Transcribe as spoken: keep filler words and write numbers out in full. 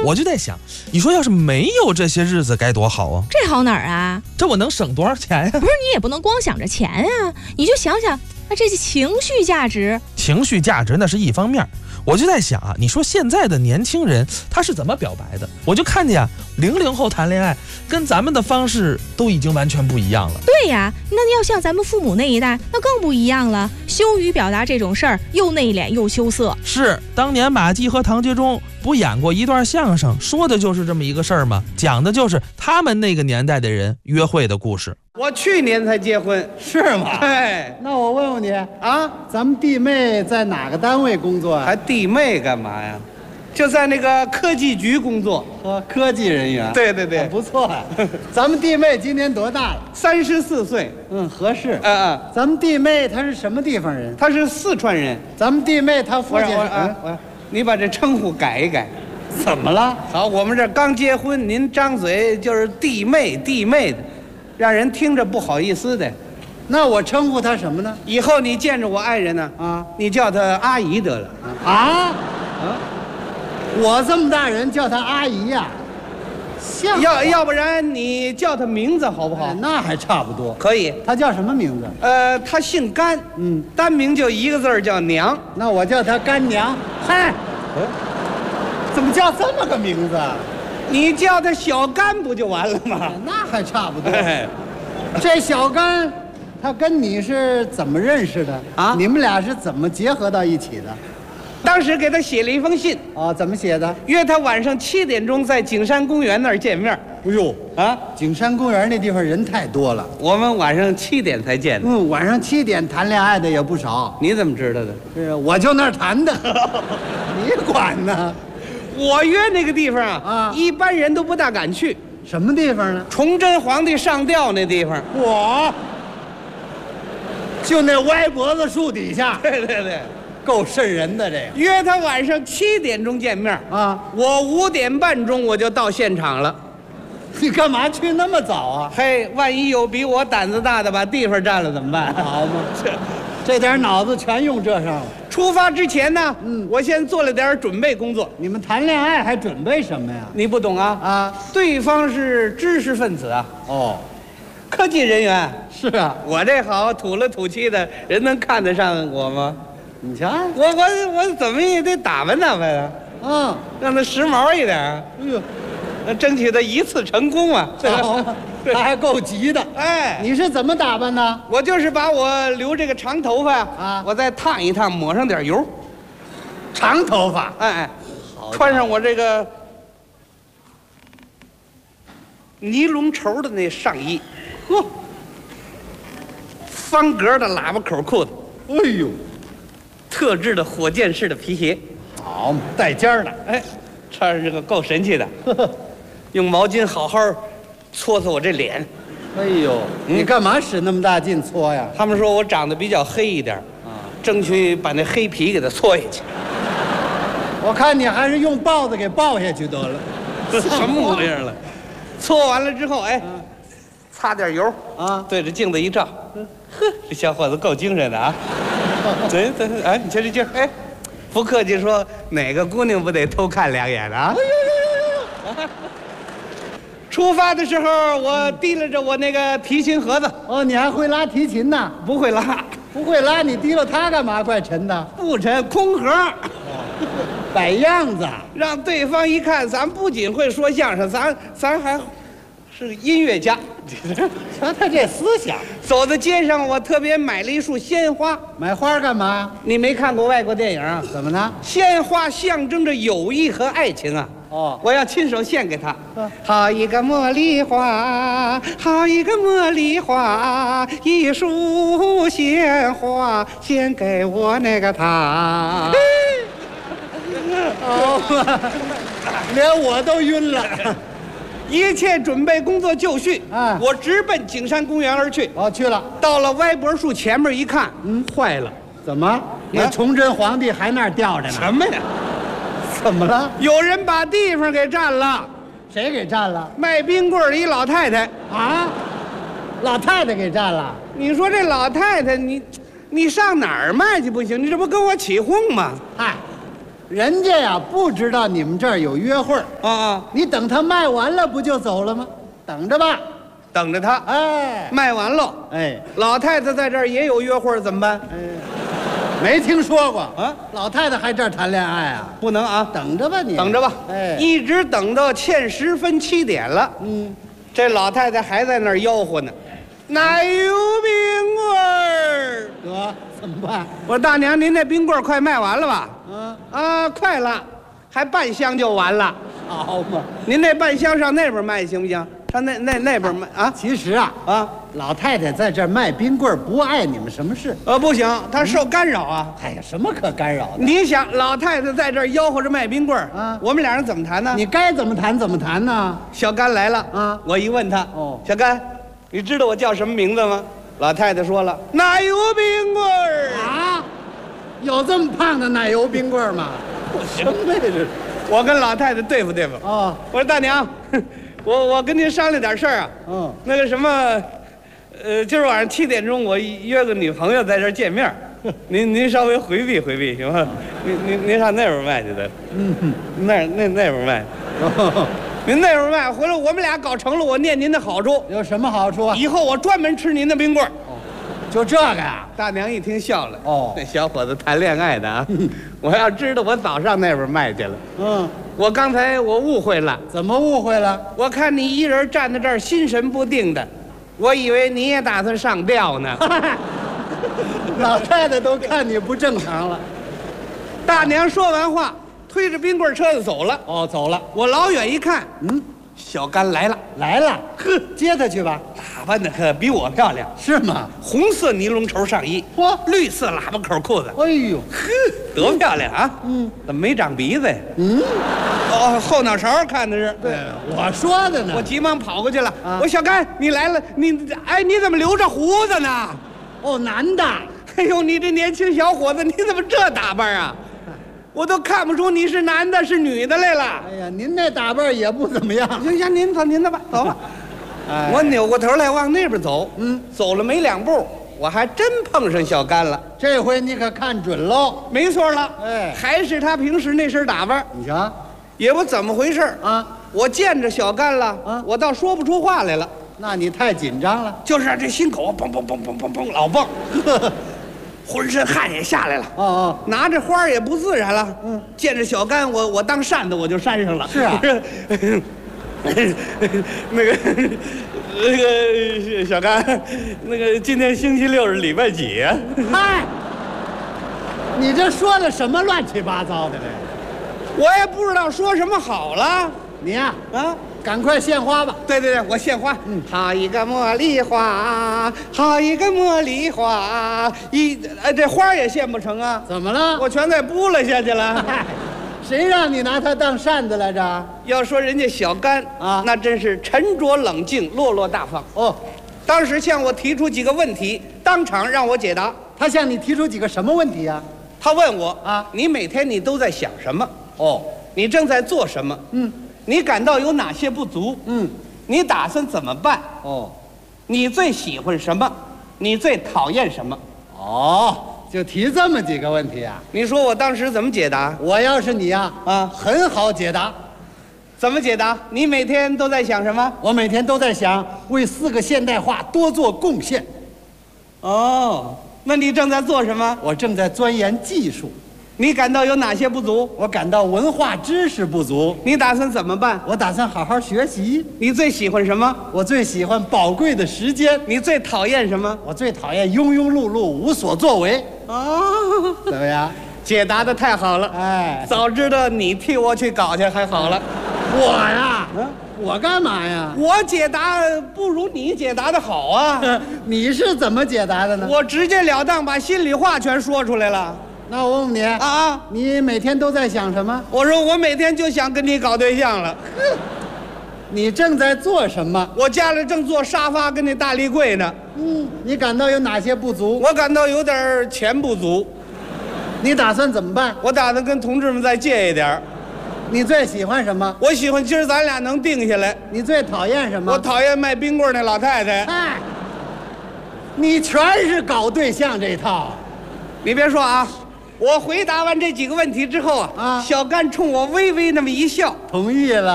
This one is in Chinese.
我就在想，你说要是没有这些日子该多好啊！ 这好哪儿啊？ 这我能省多少钱呀？ 不是，你也不能光想着钱啊，你就想想，那这是情绪价值。 情绪价值那是一方面，我就在想啊，你说现在的年轻人他是怎么表白的？我就看见啊，零零后谈恋爱跟咱们的方式都已经完全不一样了。 对呀，那要像咱们父母那一代，那更不一样了，羞于表达这种事儿，又内敛又羞涩。 是，当年马季和唐杰忠不演过一段相声，说的就是这么一个事儿吗？讲的就是他们那个年代的人约会的故事。 我去年才结婚， 是吗？ 哎， 那我问问你啊， 咱们弟妹在哪个单位工作啊？ 还弟妹干嘛呀？就在那个科技局工作。 和科技人员。 对对对， 啊不错呀、咱们弟妹今年多大了？ 三十四岁。 嗯，合适。 嗯嗯， 咱们弟妹她是什么地方人？ 他是四川人。 咱们弟妹她父亲是。 我说我啊我，你把这称呼改一改。 怎么了？ 好，我们这刚结婚，您张嘴就是弟妹弟妹的，让人听着不好意思的。 那我称呼她什么呢？ 以后你见着我爱人呢， 啊， 你叫她阿姨得了。 啊？啊？我这么大人叫她阿姨呀、像要要不然你叫她名字好不好？ 哎那还差不多。 可以。 她叫什么名字？ 呃，她姓甘， 嗯， 单名就一个字儿叫娘。 那我叫她干娘。嗨，怎么叫这么个名字啊？ 你叫她小甘不就完了吗？ 那还差不多。 哎， 这小甘，他跟你是怎么认识的啊你们俩是怎么结合到一起的？ 当时给她写了一封信， 哦，怎么写的？ 约她晚上七点钟在景山公园那儿见面。 哎呦， 啊， 景山公园那地方人太多了。 我们晚上七点才见的。 嗯，晚上七点谈恋爱的也不少。 你怎么知道的？ 是，我就那儿谈的。你管呢？ 我约那个地方啊， 啊一般人都不大敢去。 什么地方呢？ 崇祯皇帝上吊那地方。 我，就那歪脖子树底下， 对对对， 够瘆人的这个。 约他晚上七点钟见面啊， 我五点半钟我就到现场了。 你干嘛去那么早啊？ 嘿，万一有比我胆子大的把地方占了怎么办？ 好嘛，这这点脑子全用这上了。 出发之前呢， 嗯我先做了点准备工作。 你们谈恋爱还准备什么呀？ 你不懂啊？ 啊， 对方是知识分子啊， 哦， 科技人员。 是啊， 我这好土了土气的，人能看得上我吗？ 你瞧， 我我我怎么也得打扮打扮啊， 嗯， 让他时髦一点啊， 哎呦， 那争取他一次成功啊。 好，他还够急的。 哎， 你是怎么打扮的？ 我就是把我留这个长头发啊我再烫一烫，抹上点油， 长头发， 哎哎，穿上我这个尼龙绸的那上衣， 呵， 方格的喇叭口裤子， 哎呦， 特制的火箭式的皮鞋， 好嘛，带尖儿的。 哎，穿上这个够神气的，用毛巾好好搓搓我这脸。 哎呦，你干嘛使那么大劲搓呀？ 他们说我长得比较黑一点， 啊， 争取把那黑皮给它搓下去。 我看你还是用豹子给抱下去得了。 什么模样了？搓完了之后，哎，擦点油啊对着镜子一照，呵，这小伙子够精神的啊！对对，哎，你瞧这劲儿，哎，不客气说，哪个姑娘不得偷看两眼啊？出发的时候，我提拉着我那个提琴盒子， 哦，你还会拉提琴呢？ 不会拉， 不会拉，你提了它干嘛？怪沉的， 不沉，空盒。 摆样子。 让对方一看，咱不仅会说相声，咱咱还是音乐家。 瞧他这思想， 走在街上，我特别买了一束鲜花。 买花干嘛呀？ 你没看过外国电影啊？ 怎么呢？ 鲜花象征着友谊和爱情啊！ 哦， 我要亲手献给他。 嗯好一个茉莉花，好一个茉莉花，一束鲜花献给我那个他。 哦，连我都晕了。 一切准备工作就绪， 啊我直奔景山公园而去。 哦，去了。 到了歪脖树前面一看， 嗯坏了， 怎么？那崇祯皇帝还那儿吊着呢？ 什么呀？ 怎么了？ 有人把地方给占了。 谁给占了？ 卖冰棍儿的一老太太。 啊，老太太给占了。 你说这老太太，你你上哪儿卖去不行？你这不跟我起哄吗？ 嗨， 人家呀不知道你们这儿有约会啊啊， 你等他卖完了不就走了吗？等着吧。 等着他。 哎卖完喽。 哎老太太在这儿也有约会，怎么办？ 哎，没听说过啊？ 老太太还这儿谈恋爱啊？ 不能啊， 等着吧你， 等着吧。 哎， 一直等到欠十分七点了， 嗯， 这老太太还在那儿吆喝呢，奶油冰棍儿。 得怎么办？ 我说大娘，您那冰棍儿快卖完了吧？ 嗯， 啊，快了，还半箱就完了。 好嘛。 您那半箱上那边卖行不行？上那那那边卖啊？ 其实啊啊， 老太太在这儿卖冰棍儿不碍你们什么事。 呃，不行，她受干扰啊。 哎呀，什么可干扰的？ 你想，老太太在这儿吆喝着卖冰棍儿啊我们俩人怎么谈呢？ 你该怎么谈怎么谈呢？ 小甘来了啊我一问他， 哦小甘，你知道我叫什么名字吗？老太太说了，奶油冰棍儿。 啊，有这么胖的奶油冰棍儿吗？什么呀这是？ 我跟老太太对付对付。 哦， 我说大娘，我我跟您商量点事儿啊。 嗯， 那个什么，呃，今儿晚上七点钟我约个女朋友在这儿见面，您您稍微回避回避行吗？您您您上那边卖去的。 嗯， 那那那边卖。您那边卖回来，我们俩搞成了，我念您的好处， 有什么好处啊？ 以后我专门吃您的冰棍儿。 就这个呀？ 大娘一听笑了， 哦那小伙子谈恋爱的啊！我要知道，我早上那边卖去了。 嗯， 我刚才我误会了， 怎么误会了？ 我看你一人站在这儿心神不定的，我以为你也打算上吊呢。 老太太都看你不正常了。 大娘说完话，推着冰棍车子走了。 哦，走了。 我老远一看， 嗯， 小甘来了， 来了，呵，接他去吧。 打扮的可比我漂亮， 是吗？ 红色尼龙绸上衣， 嚯， 绿色喇叭口裤子， 哎呦， 呵，多漂亮啊！ 嗯， 怎么没长鼻子呀？ 嗯， 哦，后脑勺看的是。 对，我说的呢。 我急忙跑过去了。 啊我说小甘，你来了，你哎，你怎么留着胡子呢？ 哦，男的。 哎呦，你这年轻小伙子，你怎么这打扮啊？我都看不出你是男的是女的来了。 哎呀，您那打扮也不怎么样。 行行，您走您的吧，走吧。 哎我扭过头来往那边走， 嗯， 走了没两步，我还真碰上小甘了。 这回你可看准喽。 没错了， 哎还是他平时那身打扮， 你瞧， 也不怎么回事儿啊， 我见着小甘了， 啊我倒说不出话来了， 那你太紧张了。 就是这心口蹦蹦蹦蹦蹦蹦老蹦，浑身汗也下来了。 哦哦， 拿着花儿也不自然了。 嗯， 见着小甘，我我当扇子我就扇上了。 是啊那个那个小甘，那个今天星期六是礼拜几呀？ 嗨，你这说的什么乱七八糟的这？ 我也不知道说什么好了你呀、 啊。 赶快献花吧。 对对对，我献花。嗯，好一个茉莉花，好一个茉莉花，一哎这花也献不成啊， 怎么了？ 我全给扑了下去了。 嗨，谁让你拿它当扇子来着？ 要说人家小甘啊那真是沉着冷静、落落大方。 哦， 当时向我提出几个问题，当场让我解答。 他向你提出几个什么问题呀、 他问我啊你每天你都在想什么？ 哦， 你正在做什么？ 嗯你感到有哪些不足？ 嗯， 你打算怎么办？ 哦你最喜欢什么？你最讨厌什么？ 哦，就提这么几个问题啊？ 你说我当时怎么解答？ 我要是你呀、 啊很好解答。 怎么解答？你每天都在想什么？ 我每天都在想为四个现代化多做贡献。 哦，那你正在做什么？ 我正在钻研技术， 你感到有哪些不足？ 我感到文化知识不足， 你打算怎么办？ 我打算好好学习。 你最喜欢什么？ 我最喜欢宝贵的时间， 你最讨厌什么？ 我最讨厌庸庸碌碌、无所作为。 哦， 怎么样？ 解答的太好了。 哎， 早知道你替我去搞去还好了。 我呀，嗯，我干嘛呀？ 我解答不如你解答的好啊！ 你是怎么解答的呢？ 我直截了当把心里话全说出来了那我问你啊， 啊！ 你每天都在想什么？ 我说我每天就想跟你搞对象了。 你正在做什么？ 我家里正做沙发跟那大立柜呢， 嗯，你感到有哪些不足？ 我感到有点钱不足， 你打算怎么办？ 我打算跟同志们再借一点儿。 你最喜欢什么？ 我喜欢今儿咱俩能定下来。 你最讨厌什么？ 我讨厌卖冰棍儿那老太太。 哎，你全是搞对象这一套。 你别说啊， 我回答完这几个问题之后啊， 啊小甘冲我微微那么一笑， 同意了。